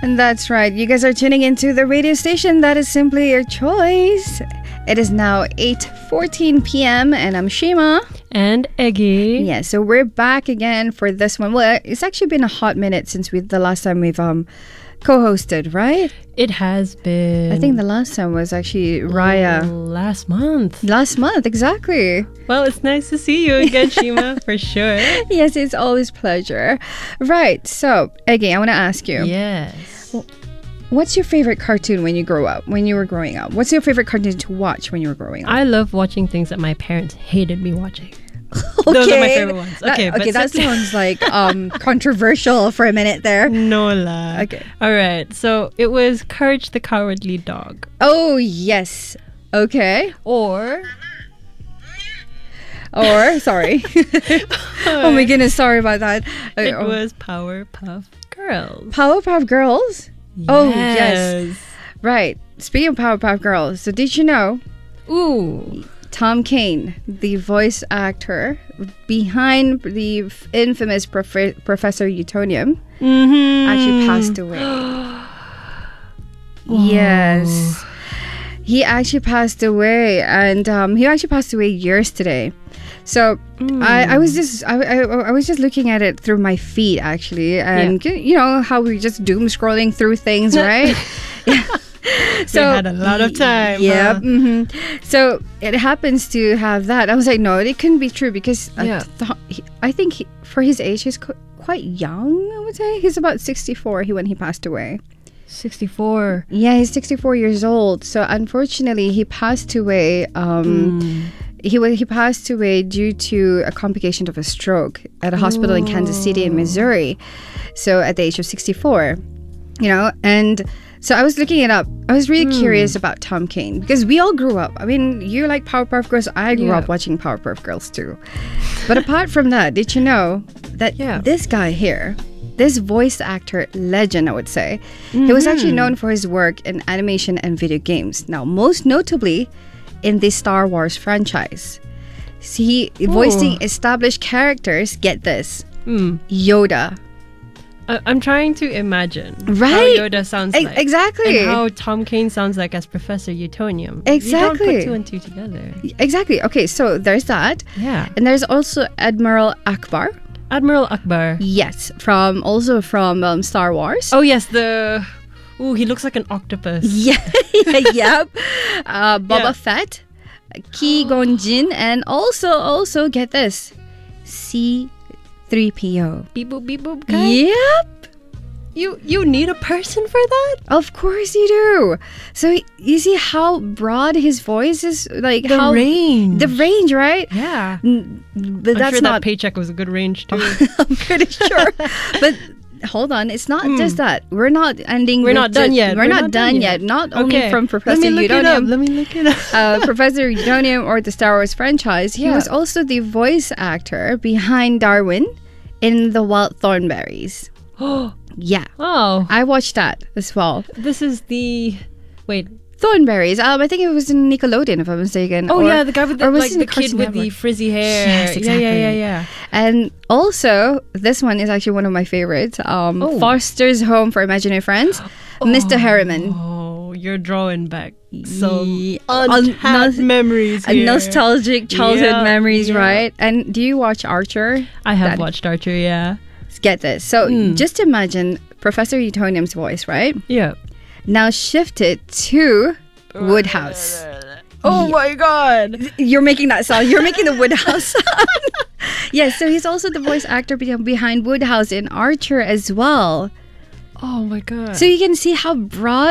And that's right. You guys are tuning into the radio station that is simply your choice. It is now 8:14 p.m. and I'm Shima. And Eggy. Yeah, so we're back again for this one. Well, it's actually been a hot minute since the last time we've co-hosted, right? It has been. I think the last time was actually Raya. Last month. Last month, exactly. Well, it's nice to see you again, Shima, for sure. Yes, it's always pleasure. Right, so, Eggy, I want to ask you. Yes. What's your favorite cartoon when you were growing up? What's your favorite cartoon to watch when you were growing up? I love watching things that my parents hated me watching. Okay. Those are my favorite ones. Okay, that sounds like controversial for a minute there. No la. Okay. All right. So it was Courage the Cowardly Dog. Oh, yes. Okay. Or sorry. Oh my goodness, sorry about that. It was Powerpuff Girls. Powerpuff Girls? Yes. Oh, yes. Right. Speaking of Powerpuff Girls, so did you know? Ooh. Tom Kane, the voice actor behind the infamous Professor Utonium, actually passed away. Yes. He actually passed away, and he actually passed away yesterday. So I was just looking at it through my feed actually, and you know how we just doom scrolling through things, right? Yeah. So we had a lot of time. Yeah. Huh? So it happens to have that. I was like, no, it couldn't be true because I think for his age, he's quite young. I would say he's about 64 when he passed away. 64. Yeah, he's 64 years old. So unfortunately, he passed away. He passed away due to a complication of a stroke at a hospital in Kansas City in Missouri. So at the age of 64, you know, and so I was looking it up. I was really curious about Tom Kane because we all grew up. I mean, you like Powerpuff Girls. I grew up watching Powerpuff Girls too. But apart from that, did you know that this guy here, this voice actor legend, I would say, he was actually known for his work in animation and video games. Now, most notably in the Star Wars franchise. He voicing established characters, get this, Yoda. I'm trying to imagine how Yoda sounds like. Exactly. And how Tom Kane sounds like as Professor Utonium. Exactly. You don't put two and two together. Exactly. Okay, so there's that. Yeah. And there's also Admiral Akbar. Admiral Akbar. Yes, from Star Wars. Oh, yes, he looks like an octopus. Yeah, yep. Boba Fett, Qui-Gon Jinn, and also get this, C-3PO. Beep boop beep boop guy? Yep. You need a person for that? Of course you do. So you see how broad his voice is, like the range, right? Yeah. But I'm sure that paycheck was a good range too. I'm pretty sure. But hold on, it's not just that. We're not ending. We're not done yet. We're not done yet. Not only from Professor Utonium. Let me look it up. Professor Utonium or the Star Wars franchise. He was also the voice actor behind Darwin in The Wild Thornberrys. Yeah. Oh. I watched that as well. This is Thornberrys. I think it was in Nickelodeon, if I'm mistaken. Oh, the guy with the kid with the frizzy hair. Yes, exactly. Yeah. And also, this one is actually one of my favorites. Foster's Home for Imaginary Friends, Mr. Harriman. Oh, you're drawing back some untapped memories here. Nostalgic childhood memories, right? And do you watch Archer? I have watched Archer, yeah. Get this. So just imagine Professor Utonium's voice, right? Yeah. Now shift it to Woodhouse. Oh my God. You're making that sound. You're making the Woodhouse sound. Yes, so he's also the voice actor behind Woodhouse in Archer as well. Oh my God. So you can see how broad